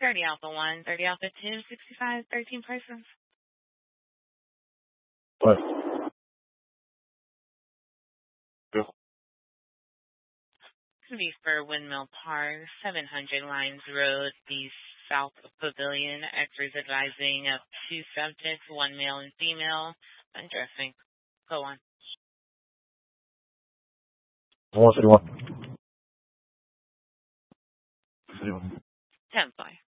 30 Alpha 1, 30 Alpha 2, 65, 13 persons. What? Could be for Windmill Park, 700 Lines Road, the south of Pavilion. X-rays advising of 2 subjects, 1 male and female, undressing. Go on. 151. 10-5.